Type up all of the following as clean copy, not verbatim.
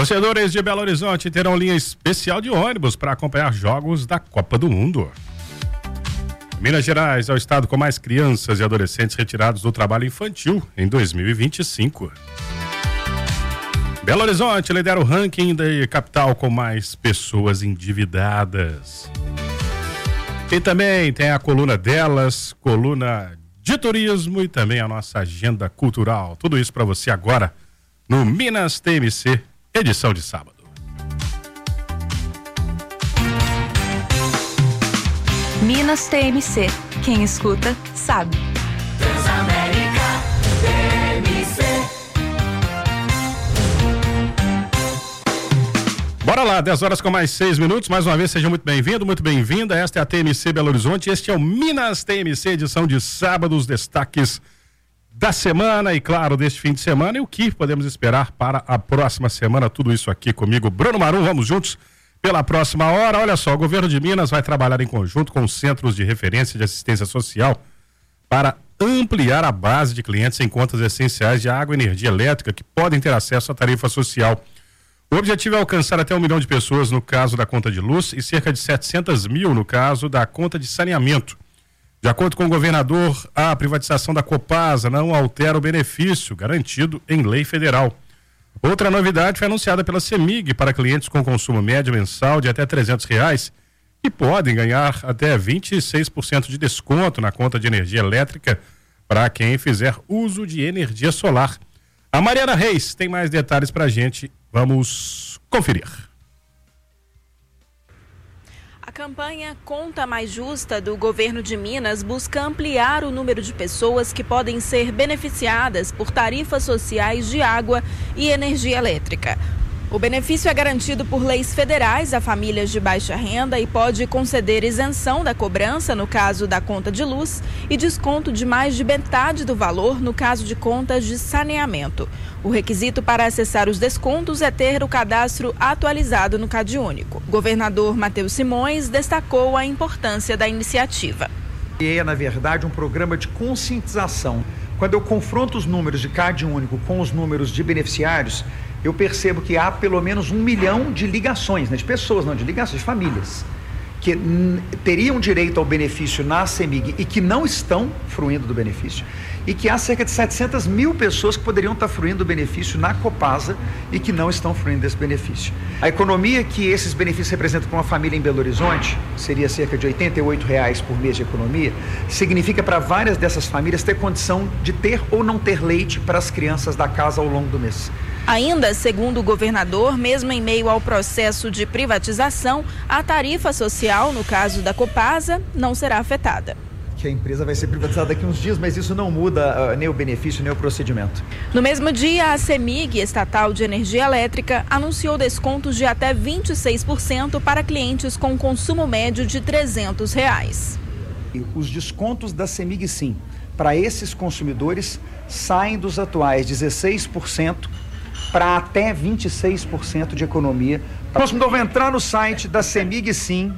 Torcedores de Belo Horizonte terão linha especial de ônibus para acompanhar jogos da Copa do Mundo. Minas Gerais é o estado com mais crianças e adolescentes retirados do trabalho infantil em 2025. Belo Horizonte lidera o ranking da capital com mais pessoas endividadas. E também tem a coluna delas, coluna de turismo e também a nossa agenda cultural. Tudo isso para você agora no Minas TMC, edição de sábado. Minas TMC. Quem escuta, sabe. Transamérica TMC. Bora lá, 10 horas com mais 6 minutos. Mais uma vez, seja muito bem-vindo, muito bem-vinda. Esta é a TMC Belo Horizonte. Este é o Minas TMC, edição de sábado. Os destaques da semana e, claro, deste fim de semana. E o que podemos esperar para a próxima semana? Tudo isso aqui comigo, Bruno Marum. Vamos juntos pela próxima hora. Olha só, o governo de Minas vai trabalhar em conjunto com os centros de referência de assistência social para ampliar a base de clientes em contas essenciais de água e energia elétrica que podem ter acesso à tarifa social. O objetivo é alcançar até 1 milhão de pessoas no caso da conta de luz e cerca de 700 mil no caso da conta de saneamento. De acordo com o governador, a privatização da Copasa não altera o benefício garantido em lei federal. Outra novidade foi anunciada pela CEMIG para clientes com consumo médio mensal de até R$300 e podem ganhar até 26% de desconto na conta de energia elétrica para quem fizer uso de energia solar. A Mariana Reis tem mais detalhes para a gente. Vamos conferir. A campanha Conta Mais Justa do governo de Minas busca ampliar o número de pessoas que podem ser beneficiadas por tarifas sociais de água e energia elétrica. O benefício é garantido por leis federais a famílias de baixa renda e pode conceder isenção da cobrança no caso da conta de luz e desconto de mais de metade do valor no caso de contas de saneamento. O requisito para acessar os descontos é ter o cadastro atualizado no CadÚnico. O governador Matheus Simões destacou a importância da iniciativa. É, na verdade, um programa de conscientização. Quando eu confronto os números de CadÚnico com os números de beneficiários, eu percebo que há pelo menos 1 milhão de ligações, de pessoas, não de ligações, de famílias, que teriam direito ao benefício na CEMIG e que não estão fruindo do benefício. E que há cerca de 700 mil pessoas que poderiam estar fruindo do benefício na Copasa e que não estão fruindo desse benefício. A economia que esses benefícios representam para uma família em Belo Horizonte, seria cerca de R$88 por mês de economia, significa para várias dessas famílias ter condição de ter ou não ter leite para as crianças da casa ao longo do mês. Ainda, segundo o governador, mesmo em meio ao processo de privatização, a tarifa social, no caso da Copasa, não será afetada. Que a empresa vai ser privatizada daqui a uns dias, mas isso não muda nem o benefício, nem o procedimento. No mesmo dia, a CEMIG, Estatal de Energia Elétrica, anunciou descontos de até 26% para clientes com consumo médio de R$300. Os descontos da CEMIG, sim, para esses consumidores, saem dos atuais 16% para até 26% de economia. O consumidor vai entrar no site da CEMIG Sim,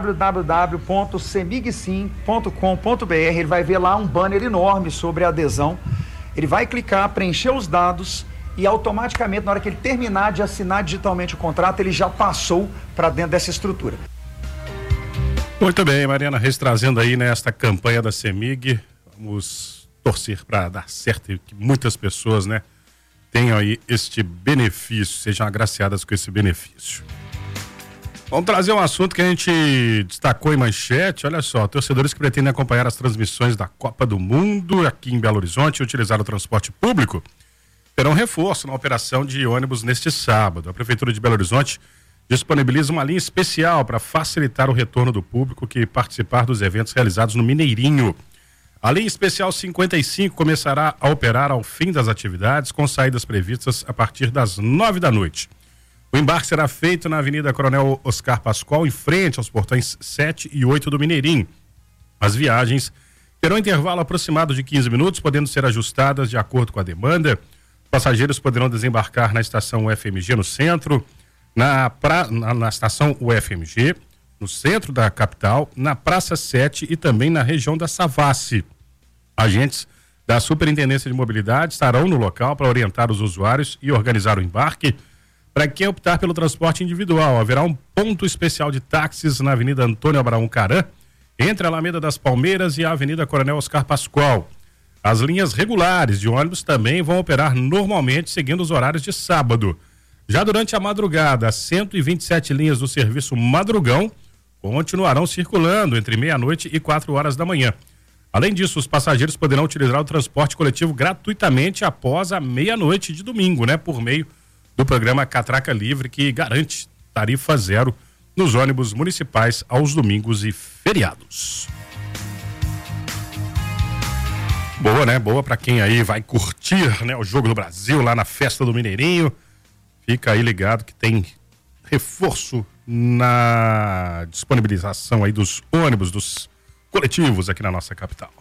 www.cemigsim.com.br, ele vai ver lá um banner enorme sobre a adesão, ele vai clicar, preencher os dados e automaticamente, na hora que ele terminar de assinar digitalmente o contrato, ele já passou para dentro dessa estrutura. Muito bem, Mariana Reis trazendo aí nesta campanha da CEMIG, vamos torcer para dar certo e que muitas pessoas, tenham aí este benefício, sejam agraciadas com esse benefício. Vamos trazer um assunto que a gente destacou em manchete. Olha só, torcedores que pretendem acompanhar as transmissões da Copa do Mundo aqui em Belo Horizonte e utilizar o transporte público terão reforço na operação de ônibus neste sábado. A Prefeitura de Belo Horizonte disponibiliza uma linha especial para facilitar o retorno do público que participar dos eventos realizados no Mineirinho. A linha especial 55 começará a operar ao fim das atividades, com saídas previstas a partir das 9 da noite. O embarque será feito na Avenida Coronel Oscar Pascoal, em frente aos portões 7 e 8 do Mineirinho. As viagens terão intervalo aproximado de 15 minutos, podendo ser ajustadas de acordo com a demanda. Passageiros poderão desembarcar na estação UFMG no centro, na estação UFMG, no centro da capital, na Praça 7 e também na região da Savassi. Agentes da Superintendência de Mobilidade estarão no local para orientar os usuários e organizar o embarque. Para quem optar pelo transporte individual, haverá um ponto especial de táxis na Avenida Antônio Abraão Caran, entre a Alameda das Palmeiras e a Avenida Coronel Oscar Pascoal. As linhas regulares de ônibus também vão operar normalmente, seguindo os horários de sábado. Já durante a madrugada, as 127 linhas do serviço Madrugão continuarão circulando entre meia-noite e 4 horas da manhã. Além disso, os passageiros poderão utilizar o transporte coletivo gratuitamente após a meia-noite de domingo, por meio do programa Catraca Livre, que garante tarifa zero nos ônibus municipais aos domingos e feriados. Boa, né? Boa para quem aí vai curtir, o Jogo do Brasil lá na Festa do Mineirinho. Fica aí ligado que tem reforço na disponibilização aí dos ônibus, dos coletivos aqui na nossa capital.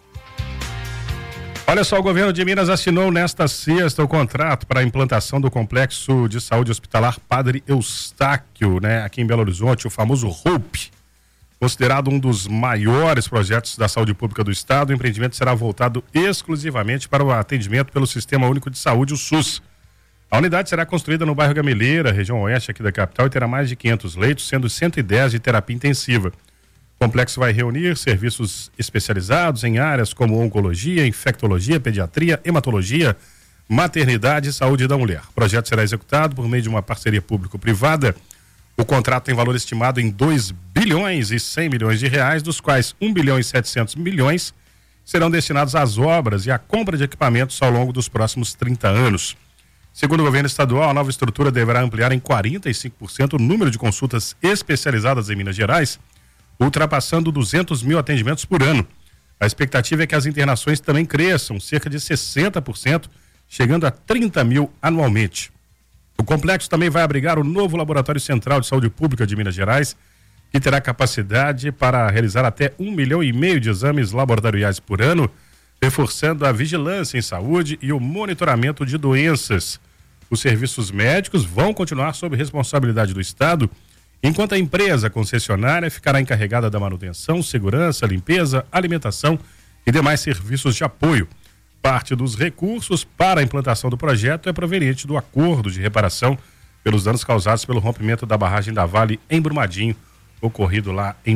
Olha só, o governo de Minas assinou nesta sexta o contrato para a implantação do Complexo de Saúde Hospitalar Padre Eustáquio, aqui em Belo Horizonte, o famoso HOPE. Considerado um dos maiores projetos da saúde pública do estado, o empreendimento será voltado exclusivamente para o atendimento pelo Sistema Único de Saúde, o SUS. A unidade será construída no bairro Gameleira, região oeste aqui da capital, e terá mais de 500 leitos, sendo 110 de terapia intensiva. O complexo vai reunir serviços especializados em áreas como oncologia, infectologia, pediatria, hematologia, maternidade e saúde da mulher. O projeto será executado por meio de uma parceria público-privada. O contrato tem valor estimado em 2 bilhões e 100 milhões de reais, dos quais 1 bilhão e 700 milhões serão destinados às obras e à compra de equipamentos ao longo dos próximos 30 anos. Segundo o governo estadual, a nova estrutura deverá ampliar em 45% o número de consultas especializadas em Minas Gerais, ultrapassando 200 mil atendimentos por ano. A expectativa é que as internações também cresçam, cerca de 60%, chegando a 30 mil anualmente. O complexo também vai abrigar o novo Laboratório Central de Saúde Pública de Minas Gerais, que terá capacidade para realizar até 1,5 milhão de exames laboratoriais por ano, reforçando a vigilância em saúde e o monitoramento de doenças. Os serviços médicos vão continuar sob responsabilidade do Estado, enquanto a empresa concessionária ficará encarregada da manutenção, segurança, limpeza, alimentação e demais serviços de apoio. Parte dos recursos para a implantação do projeto é proveniente do acordo de reparação pelos danos causados pelo rompimento da barragem da Vale em Brumadinho, ocorrido lá em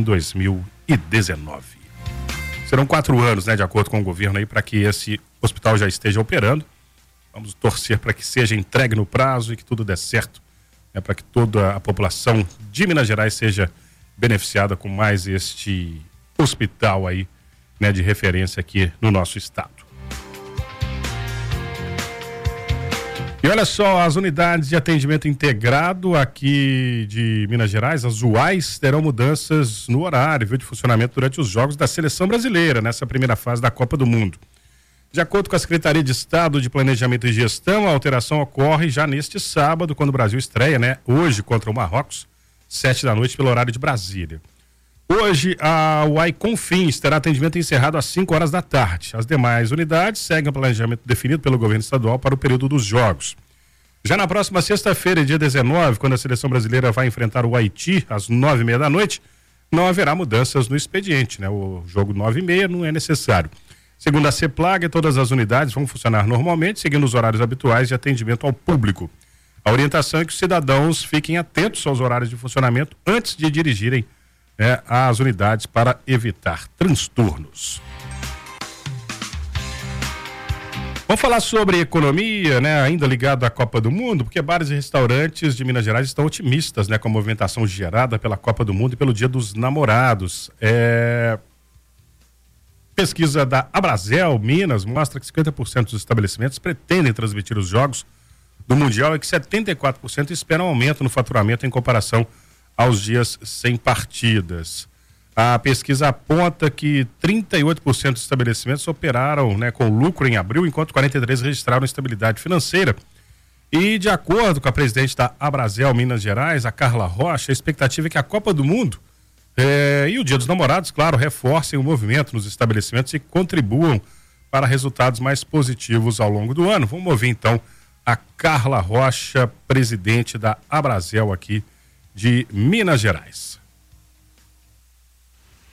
2019. Serão 4 anos, de acordo com o governo aí, para que esse hospital já esteja operando. Vamos torcer para que seja entregue no prazo e que tudo dê certo, para que toda a população de Minas Gerais seja beneficiada com mais este hospital aí, de referência aqui no nosso estado. E olha só, as unidades de atendimento integrado aqui de Minas Gerais, as UAIs, terão mudanças no horário de funcionamento durante os jogos da Seleção Brasileira, nessa primeira fase da Copa do Mundo. De acordo com a Secretaria de Estado de Planejamento e Gestão, a alteração ocorre já neste sábado, quando o Brasil estreia, hoje contra o Marrocos, 7 da noite, pelo horário de Brasília. Hoje, a UAI Confins terá atendimento encerrado às 5 horas da tarde. As demais unidades seguem o planejamento definido pelo governo estadual para o período dos jogos. Já na próxima sexta-feira, dia 19, quando a Seleção Brasileira vai enfrentar o Haiti, às 9h30 da noite, não haverá mudanças no expediente, O jogo 9h30 não é necessário. Segundo a CEPLAG, todas as unidades vão funcionar normalmente, seguindo os horários habituais de atendimento ao público. A orientação é que os cidadãos fiquem atentos aos horários de funcionamento antes de dirigirem às unidades para evitar transtornos. Vamos falar sobre economia, ainda ligado à Copa do Mundo, porque bares e restaurantes de Minas Gerais estão otimistas, com a movimentação gerada pela Copa do Mundo e pelo Dia dos Namorados. Pesquisa da Abrazel Minas mostra que 50% dos estabelecimentos pretendem transmitir os jogos do Mundial e que 74% esperam aumento no faturamento em comparação aos dias sem partidas. A pesquisa aponta que 38% dos estabelecimentos operaram com lucro em abril, enquanto 43% registraram estabilidade financeira. E, de acordo com a presidente da Abrazel Minas Gerais, a Carla Rocha, a expectativa é que a Copa do Mundo e o Dia dos Namorados, claro, reforcem o movimento nos estabelecimentos e contribuam para resultados mais positivos ao longo do ano. Vamos ouvir, então, a Carla Rocha, presidente da Abrazel aqui de Minas Gerais.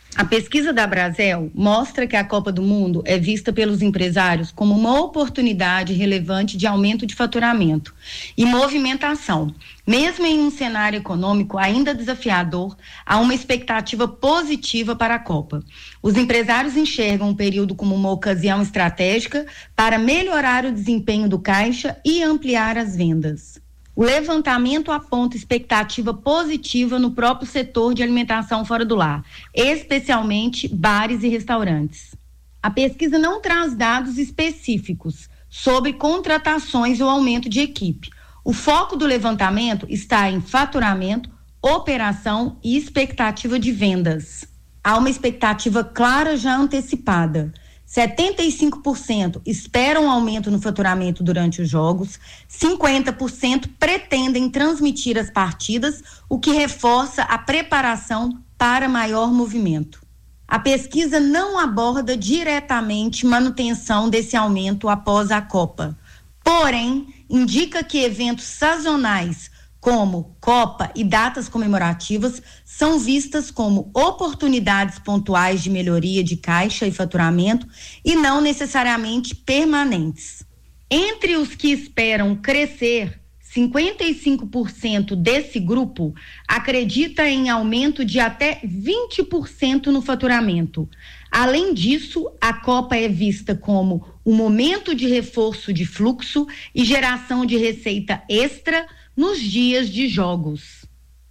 A pesquisa da Brasel mostra que a Copa do Mundo é vista pelos empresários como uma oportunidade relevante de aumento de faturamento e movimentação. Mesmo em um cenário econômico ainda desafiador, há uma expectativa positiva para a Copa. Os empresários enxergam o período como uma ocasião estratégica para melhorar o desempenho do caixa e ampliar as vendas. O levantamento aponta expectativa positiva no próprio setor de alimentação fora do lar, especialmente bares e restaurantes. A pesquisa não traz dados específicos sobre contratações ou aumento de equipe. O foco do levantamento está em faturamento, operação e expectativa de vendas. Há uma expectativa clara já antecipada. 75% esperam um aumento no faturamento durante os jogos, 50% pretendem transmitir as partidas, o que reforça a preparação para maior movimento. A pesquisa não aborda diretamente manutenção desse aumento após a Copa, porém, indica que eventos sazonais, como Copa e datas comemorativas, são vistas como oportunidades pontuais de melhoria de caixa e faturamento e não necessariamente permanentes. Entre os que esperam crescer, 55% desse grupo acredita em aumento de até 20% no faturamento. Além disso, a Copa é vista como um momento de reforço de fluxo e geração de receita extra nos dias de jogos.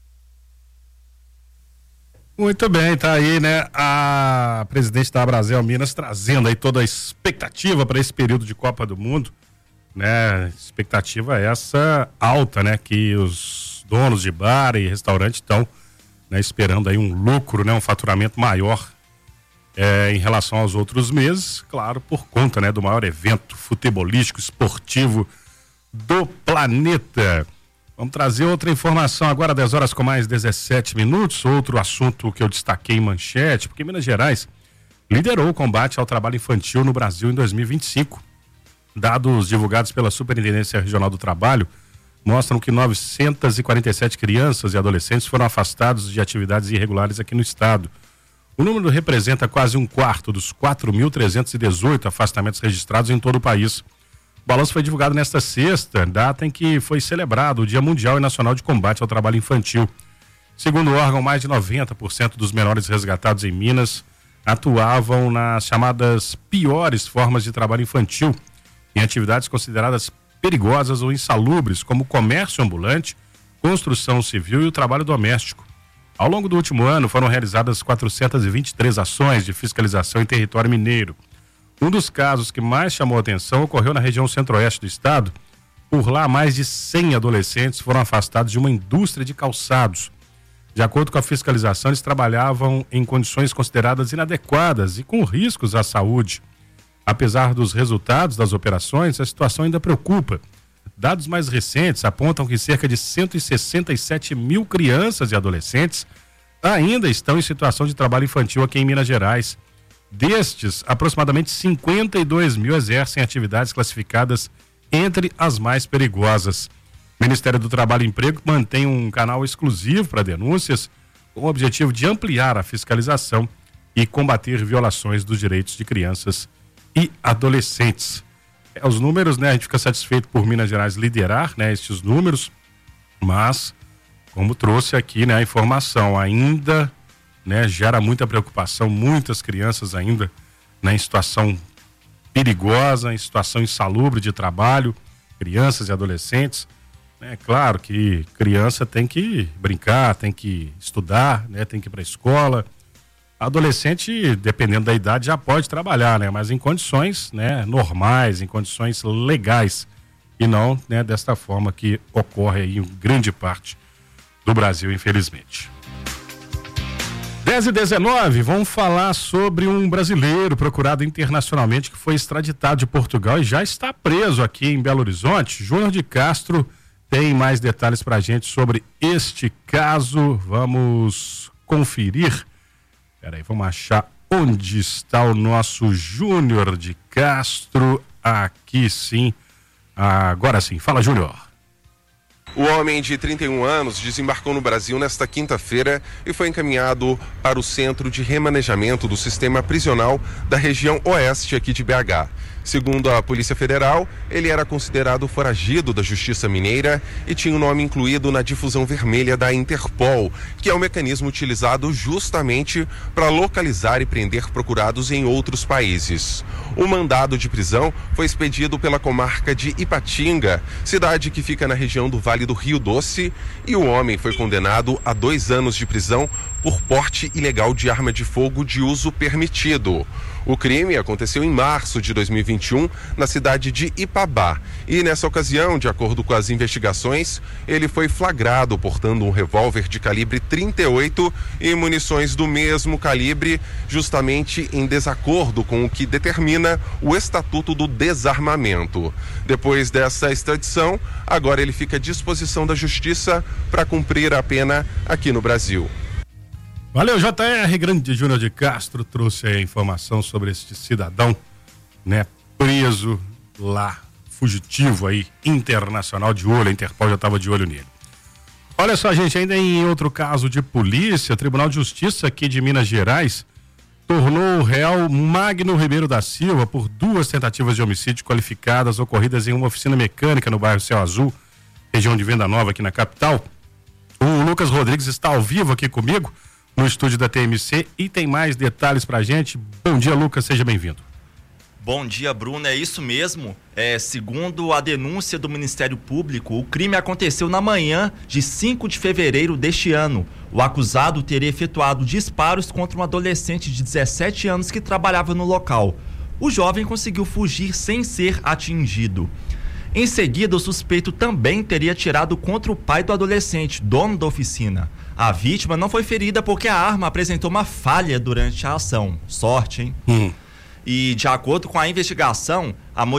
Muito bem, tá aí, né, a presidente da Brasel Minas trazendo aí toda a expectativa para esse período de Copa do Mundo, né, expectativa essa alta, né, que os donos de bar e restaurante estão, né, esperando aí um lucro, né, um faturamento maior em relação aos outros meses, claro, por conta, né, do maior evento futebolístico, esportivo do planeta. Vamos trazer outra informação agora, 10 horas com mais 17 minutos. Outro assunto que eu destaquei em manchete, porque Minas Gerais liderou o combate ao trabalho infantil no Brasil em 2025. Dados divulgados pela Superintendência Regional do Trabalho mostram que 947 crianças e adolescentes foram afastados de atividades irregulares aqui no estado. O número representa quase um quarto dos 4.318 afastamentos registrados em todo o país. O balanço foi divulgado nesta sexta, data em que foi celebrado o Dia Mundial e Nacional de Combate ao Trabalho Infantil. Segundo o órgão, mais de 90% dos menores resgatados em Minas atuavam nas chamadas piores formas de trabalho infantil, em atividades consideradas perigosas ou insalubres, como comércio ambulante, construção civil e o trabalho doméstico. Ao longo do último ano, foram realizadas 423 ações de fiscalização em território mineiro. Um dos casos que mais chamou a atenção ocorreu na região centro-oeste do estado. Por lá, mais de 100 adolescentes foram afastados de uma indústria de calçados. De acordo com a fiscalização, eles trabalhavam em condições consideradas inadequadas e com riscos à saúde. Apesar dos resultados das operações, a situação ainda preocupa. Dados mais recentes apontam que cerca de 167 mil crianças e adolescentes ainda estão em situação de trabalho infantil aqui em Minas Gerais. Destes, aproximadamente 52 mil exercem atividades classificadas entre as mais perigosas. O Ministério do Trabalho e Emprego mantém um canal exclusivo para denúncias, com o objetivo de ampliar a fiscalização e combater violações dos direitos de crianças e adolescentes. Os números, né, a gente fica satisfeito por Minas Gerais liderar, né, estes números, mas, como trouxe aqui, né, a informação ainda, né, gera muita preocupação, muitas crianças ainda, né, em situação perigosa, em situação insalubre de trabalho, crianças e adolescentes. É claro que criança tem que brincar, tem que estudar, né, tem que ir para a escola. Adolescente, dependendo da idade, já pode trabalhar, né, mas em condições, né, normais, em condições legais, e não, né, desta forma que ocorre aí em grande parte do Brasil, infelizmente. 10h19, vamos falar sobre um brasileiro procurado internacionalmente que foi extraditado de Portugal e já está preso aqui em Belo Horizonte. Júnior de Castro tem mais detalhes pra gente sobre este caso. Vamos conferir. Peraí, vamos achar onde está o nosso Júnior de Castro. Aqui sim. Agora sim. Fala, Júnior. O homem de 31 anos desembarcou no Brasil nesta quinta-feira e foi encaminhado para o Centro de Remanejamento do Sistema Prisional da região oeste aqui de BH. Segundo a Polícia Federal, ele era considerado foragido da Justiça Mineira e tinha o nome incluído na difusão vermelha da Interpol, que é um mecanismo utilizado justamente para localizar e prender procurados em outros países. O mandado de prisão foi expedido pela comarca de Ipatinga, cidade que fica na região do Vale do Rio Doce, e o homem foi condenado a 2 anos de prisão por porte ilegal de arma de fogo de uso permitido. O crime aconteceu em março de 2021 na cidade de Ipabá e nessa ocasião, de acordo com as investigações, ele foi flagrado portando um revólver de calibre 38 e munições do mesmo calibre, justamente em desacordo com o que determina o Estatuto do Desarmamento. Depois dessa extradição, agora ele fica à disposição da Justiça para cumprir a pena aqui no Brasil. Valeu, JR. Grande Júnior de Castro trouxe a informação sobre este cidadão, né, preso lá, fugitivo aí, internacional, de olho, a Interpol já estava de olho nele. Olha só, gente, ainda em outro caso de polícia, Tribunal de Justiça aqui de Minas Gerais tornou o réu Magno Ribeiro da Silva por 2 tentativas de homicídio qualificadas ocorridas em uma oficina mecânica no bairro Céu Azul, região de Venda Nova aqui na capital. O Lucas Rodrigues está ao vivo aqui comigo no estúdio da TMC e tem mais detalhes pra gente. Bom dia, Lucas, seja bem-vindo. Bom dia, Bruno, é isso mesmo. Segundo a denúncia do Ministério Público, o crime aconteceu na manhã de 5 de fevereiro deste ano. O acusado teria efetuado disparos contra um adolescente de 17 anos que trabalhava no local. O jovem conseguiu fugir sem ser atingido. Em seguida, o suspeito também teria atirado contra o pai do adolescente, dono da oficina. A vítima não foi ferida porque a arma apresentou uma falha durante a ação. Sorte, hein? E, de acordo com a investigação,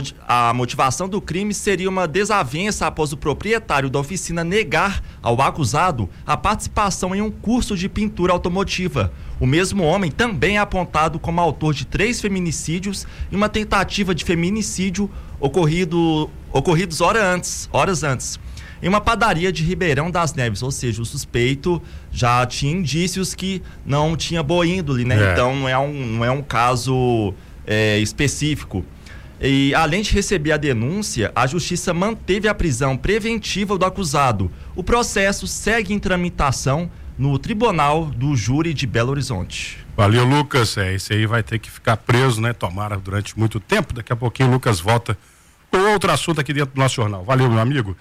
a motivação do crime seria uma desavença após o proprietário da oficina negar ao acusado a participação em um curso de pintura automotiva. O mesmo homem também é apontado como autor de 3 feminicídios e uma tentativa de feminicídio ocorridos horas antes, em uma padaria de Ribeirão das Neves, ou seja, o suspeito já tinha indícios que não tinha boa índole, né? Então não é um caso específico. E além de receber a denúncia, a Justiça manteve a prisão preventiva do acusado. O processo segue em tramitação no Tribunal do Júri de Belo Horizonte. Valeu, Lucas. Esse aí vai ter que ficar preso, né? Tomara durante muito tempo. Daqui a pouquinho o Lucas volta com outro assunto aqui dentro do nosso jornal. Valeu, meu amigo.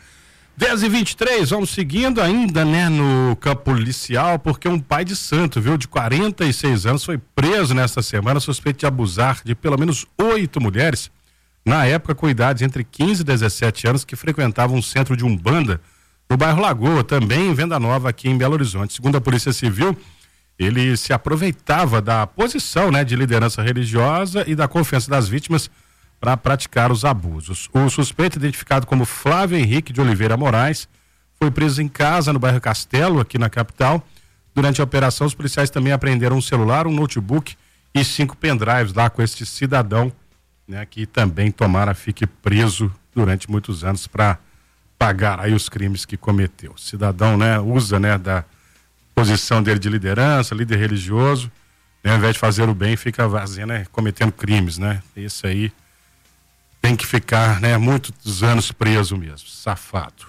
10h23, vamos seguindo ainda, né, no campo policial, porque um pai de santo, viu, de 46 anos, foi preso nesta semana, suspeito de abusar de pelo menos 8 mulheres, na época com idades entre 15 e 17 anos, que frequentavam um centro de Umbanda no bairro Lagoa, também em Venda Nova, aqui em Belo Horizonte. Segundo a Polícia Civil, ele se aproveitava da posição, né, de liderança religiosa e da confiança das vítimas para praticar os abusos. O suspeito, identificado como Flávio Henrique de Oliveira Moraes, foi preso em casa no bairro Castelo, aqui na capital. Durante a operação, os policiais também apreenderam um celular, um notebook e 5 pendrives lá com este cidadão, né, que também fique preso durante muitos anos para pagar aí os crimes que cometeu. O cidadão, né, usa, né, da posição dele de liderança, líder religioso, né, ao invés de fazer o bem, fica fazendo, né, cometendo crimes, né? Isso aí tem que ficar, né, muitos anos preso mesmo, safado.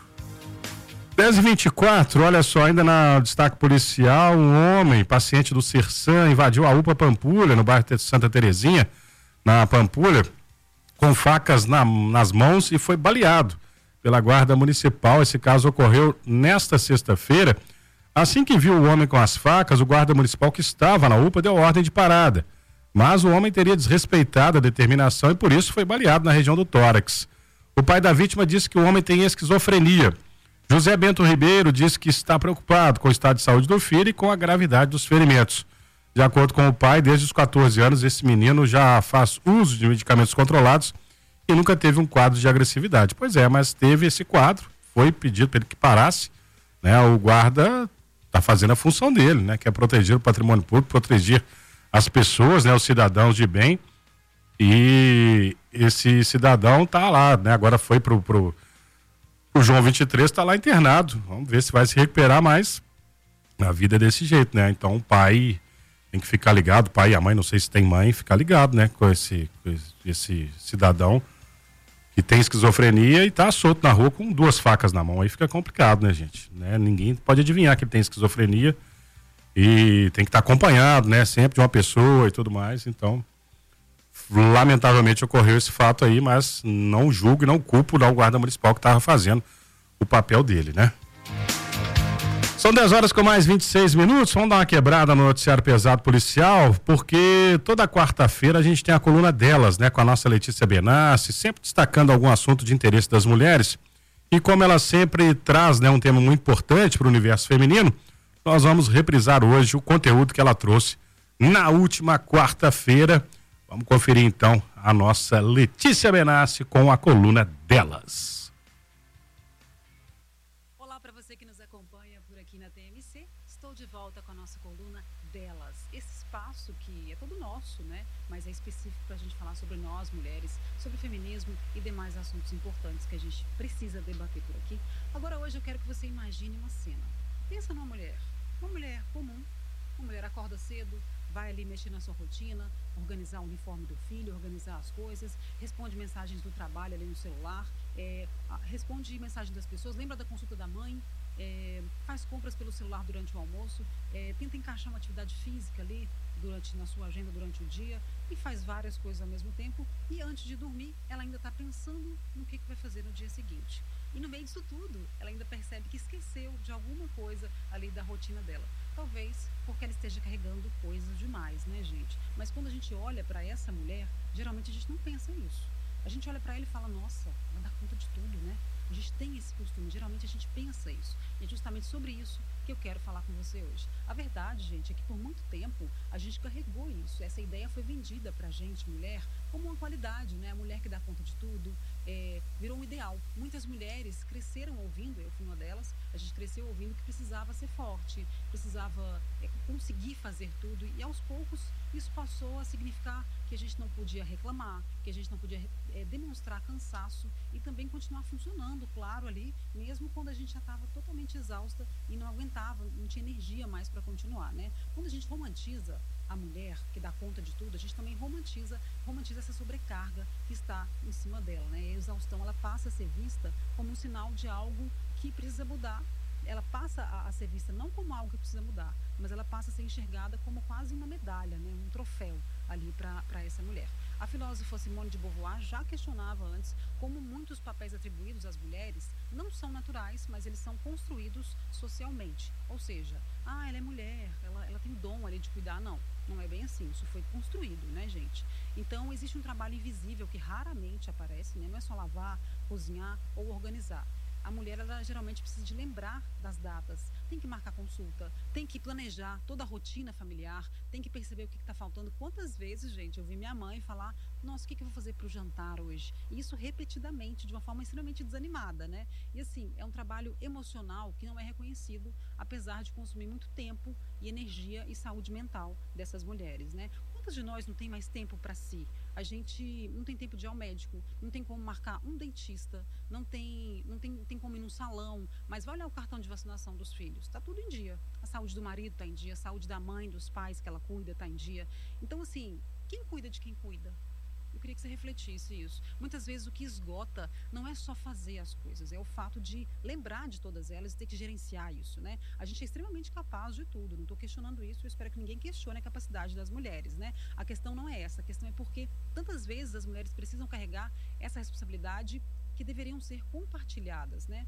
10h24, olha só, ainda na destaque policial, um homem, paciente do Sersan, invadiu a UPA Pampulha, no bairro de Santa Terezinha, na Pampulha, com facas nas mãos e foi baleado pela guarda municipal. Esse caso ocorreu nesta sexta-feira. Assim que viu o homem com as facas, o guarda municipal que estava na UPA deu ordem de parada. Mas o homem teria desrespeitado a determinação e por isso foi baleado na região do tórax. O pai da vítima disse que o homem tem esquizofrenia. José Bento Ribeiro disse que está preocupado com o estado de saúde do filho e com a gravidade dos ferimentos. De acordo com o pai, desde os 14 anos, esse menino já faz uso de medicamentos controlados e nunca teve um quadro de agressividade. Pois é, mas teve esse quadro, foi pedido para ele que parasse, né? O guarda está fazendo a função dele, né? Que é proteger o patrimônio público, proteger as pessoas, né, os cidadãos de bem, e esse cidadão tá lá, né, agora foi pro O João 23 está lá internado. Vamos ver se vai se recuperar, mas a vida é desse jeito, né? Então o pai tem que ficar ligado, o pai e a mãe, não sei se tem mãe, ficar ligado, né? Com esse cidadão que tem esquizofrenia e tá solto na rua com 2 facas na mão. Aí fica complicado, né, gente? Né? Ninguém pode adivinhar que ele tem esquizofrenia e tem que estar acompanhado, né? Sempre de uma pessoa e tudo mais. Então, lamentavelmente ocorreu esse fato aí, mas não julgo e não culpo o guarda municipal que estava fazendo o papel dele, né? São 10 horas com mais 26 minutos. Vamos dar uma quebrada no noticiário pesado policial, porque toda quarta-feira a gente tem a coluna delas, né? Com a nossa Letícia Benassi, sempre destacando algum assunto de interesse das mulheres. E como ela sempre traz, né, um tema muito importante para o universo feminino, nós vamos reprisar hoje o conteúdo que ela trouxe na última quarta-feira. Vamos conferir então a nossa Letícia Benassi com a coluna delas. Estou de volta com a nossa coluna delas. Esse espaço que é todo nosso, né? Mas é específico para a gente falar sobre nós, mulheres, sobre feminismo e demais assuntos importantes que a gente precisa debater por aqui. Agora, hoje eu quero que você imagine uma cena. Pensa numa mulher, uma mulher comum. Uma mulher acorda cedo, vai ali mexer na sua rotina, organizar o uniforme do filho, organizar as coisas, responde mensagens do trabalho ali no celular, responde mensagem das pessoas, lembra da consulta da mãe, faz compras pelo celular durante o almoço, tenta encaixar uma atividade física ali na sua agenda durante o dia e faz várias coisas ao mesmo tempo, e antes de dormir ela ainda está pensando no que vai fazer no dia seguinte. E no meio disso tudo, ela ainda percebe que esqueceu de alguma coisa ali da rotina dela. Talvez porque ela esteja carregando coisas demais, né, gente? Mas quando a gente olha para essa mulher, geralmente a gente não pensa nisso. A gente olha para ela e fala, nossa, ela dá conta de tudo, né? A gente tem esse costume, geralmente a gente pensa isso. E é justamente sobre isso que eu quero falar com você hoje. A verdade, gente, é que por muito tempo a gente carregou isso. Essa ideia foi vendida pra gente, mulher, como uma qualidade, né? A mulher que dá conta de tudo, virou um ideal. Muitas mulheres cresceram ouvindo, eu fui uma delas, a gente cresceu ouvindo que precisava ser forte, precisava conseguir fazer tudo. E aos poucos isso passou a significar que a gente não podia reclamar, que a gente não podia demonstrar cansaço e também continuar funcionando, claro, ali, mesmo quando a gente já estava totalmente exausta e não aguentava, não tinha energia mais para continuar, né? Quando a gente romantiza a mulher que dá conta de tudo, a gente também romantiza essa sobrecarga que está em cima dela, né? A exaustão, ela passa a ser vista como um sinal de algo que precisa mudar. Ela passa a ser vista não como algo que precisa mudar, mas ela passa a ser enxergada como quase uma medalha, né? Um troféu ali para essa mulher. A filósofa Simone de Beauvoir já questionava antes como muitos papéis atribuídos às mulheres não são naturais, mas eles são construídos socialmente. Ou seja, ela é mulher, ela tem dom ali de cuidar. Não é bem assim, isso foi construído, né, gente? Então existe um trabalho invisível que raramente aparece, né? Não é só lavar, cozinhar ou organizar. A mulher, ela geralmente precisa de lembrar das datas, tem que marcar consulta, tem que planejar toda a rotina familiar, tem que perceber o que está faltando. Quantas vezes, gente, eu vi minha mãe falar, nossa, o que eu vou fazer para o jantar hoje? E isso repetidamente, de uma forma extremamente desanimada, né? E assim, é um trabalho emocional que não é reconhecido, apesar de consumir muito tempo e energia e saúde mental dessas mulheres, né? Quantas de nós não tem mais tempo para si? A gente não tem tempo de ir ao médico, não tem como marcar um dentista, não tem como ir num salão, mas vai olhar o cartão de vacinação dos filhos, está tudo em dia. A saúde do marido está em dia, a saúde da mãe, dos pais que ela cuida está em dia. Então, assim, quem cuida de quem cuida? Eu queria que você refletisse isso. Muitas vezes o que esgota não é só fazer as coisas, é o fato de lembrar de todas elas e ter que gerenciar isso, né? A gente é extremamente capaz de tudo, não estou questionando isso, eu espero que ninguém questione a capacidade das mulheres, né? A questão não é essa, a questão é porque tantas vezes as mulheres precisam carregar essa responsabilidade que deveriam ser compartilhadas, né?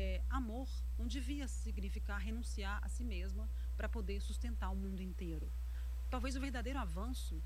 Amor não devia significar renunciar a si mesma para poder sustentar o mundo inteiro. Talvez o verdadeiro avanço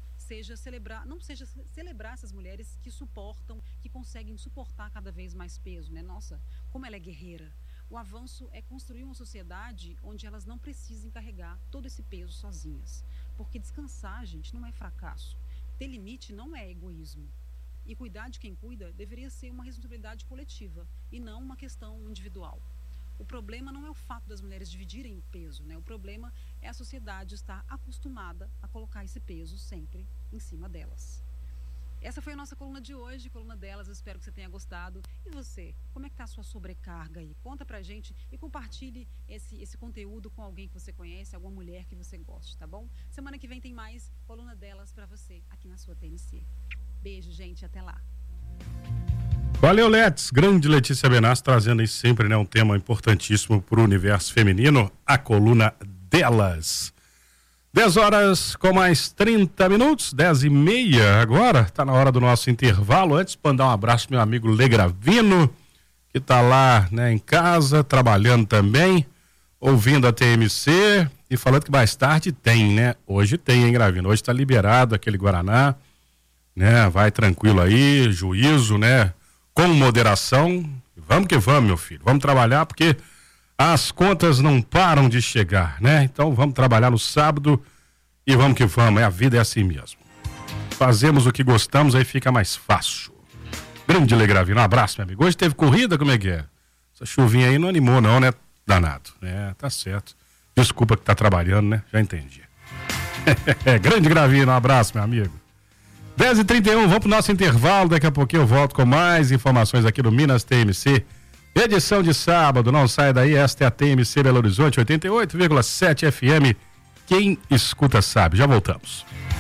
não seja celebrar essas mulheres que suportam, que conseguem suportar cada vez mais peso, né? Nossa, como ela é guerreira. O avanço é construir uma sociedade onde elas não precisem carregar todo esse peso sozinhas. Porque descansar, gente, não é fracasso. Ter limite não é egoísmo. E cuidar de quem cuida deveria ser uma responsabilidade coletiva e não uma questão individual. O problema não é o fato das mulheres dividirem o peso, né? O problema é a sociedade estar acostumada a colocar esse peso sempre em cima delas. Essa foi a nossa coluna de hoje, coluna delas. Eu espero que você tenha gostado. E você, como é que tá a sua sobrecarga aí? Conta pra gente e compartilhe esse conteúdo com alguém que você conhece, alguma mulher que você goste, tá bom? Semana que vem tem mais coluna delas pra você aqui na sua TMC. Beijo, gente, até lá. Valeu, Letes. Grande Letícia Benassi, trazendo aí sempre, né, um tema importantíssimo para o universo feminino, a coluna delas. 10 horas com mais 30 minutos, 10h30 agora, tá na hora do nosso intervalo. Antes, mandar um abraço pro meu amigo Lê Gravino, que tá lá, né, em casa, trabalhando também, ouvindo a TMC e falando que mais tarde tem, né? Hoje tem, hein, Gravino? Hoje tá liberado aquele Guaraná, né? Vai tranquilo aí, juízo, né? Com moderação. Vamos que vamos, meu filho. Vamos trabalhar porque as contas não param de chegar, né? Então vamos trabalhar no sábado e vamos que vamos. A vida é assim mesmo. Fazemos o que gostamos, aí fica mais fácil. Grande Lê Gravino, um abraço, meu amigo. Hoje teve corrida, como é que é? Essa chuvinha aí não animou não, né? Danado. É, tá certo. Desculpa que tá trabalhando, né? Já entendi. Grande Gravino, um abraço, meu amigo. 10h31, vamos pro nosso intervalo. Daqui a pouquinho eu volto com mais informações aqui do Minas TMC. Edição de sábado, não sai daí, esta é a TMC Belo Horizonte 88,7 FM. Quem escuta sabe. Já voltamos.